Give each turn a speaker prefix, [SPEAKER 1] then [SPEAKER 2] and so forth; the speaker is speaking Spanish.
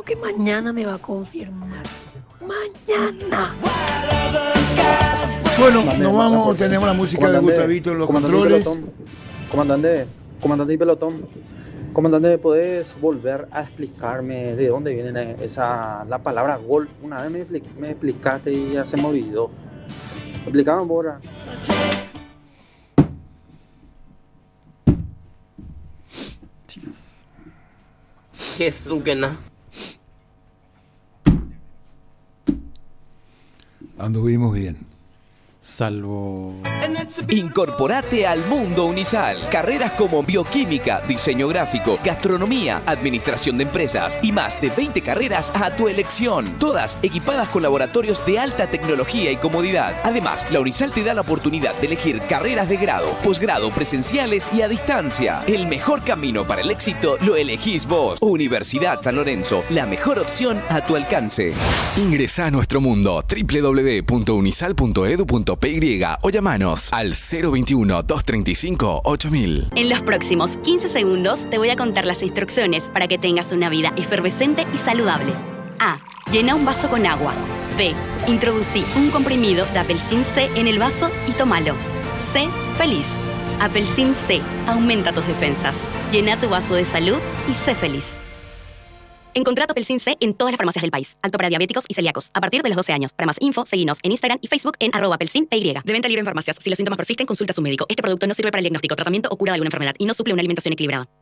[SPEAKER 1] dijo que mañana me va a confirmar. Mañana.
[SPEAKER 2] Bueno, nos vamos, tenemos la música de Gustavito en los controles.
[SPEAKER 3] Comandante y pelotón. Comandante, ¿podés volver a explicarme de dónde viene la palabra gol? Una vez me explicaste y ya se me olvidó. Explícame, Bora.
[SPEAKER 4] Jesús, que no.
[SPEAKER 2] Anduvimos bien.
[SPEAKER 5] Salvo...
[SPEAKER 6] Incorporate al mundo Unisal. Carreras como bioquímica, diseño gráfico, gastronomía, administración de empresas y más de 20 carreras a tu elección. Todas equipadas con laboratorios de alta tecnología y comodidad. Además, la Unisal te da la oportunidad de elegir carreras de grado, posgrado, presenciales y a distancia. El mejor camino para el éxito lo elegís vos. Universidad San Lorenzo, la mejor opción a tu alcance.
[SPEAKER 7] Ingresa a nuestro mundo www.unisal.edu.py o llamanos al 021-235-8000.
[SPEAKER 8] En los próximos 15 segundos te voy a contar las instrucciones para que tengas una vida efervescente y saludable. A. Llena un vaso con agua. B. Introducí un comprimido de Apelsin C en el vaso y tómalo. C. Feliz. Apelsin C. Aumenta tus defensas. Llena tu vaso de salud y sé feliz. Encontrá Apelsin C en todas las farmacias del país. Apto para diabéticos y celíacos. A partir de los 12 años. Para más info, seguinos en Instagram y Facebook en @apelsinpy. De venta libre en farmacias. Si los síntomas persisten, consulta a su médico. Este producto no sirve para el diagnóstico, tratamiento o cura de alguna enfermedad y no suple una alimentación equilibrada.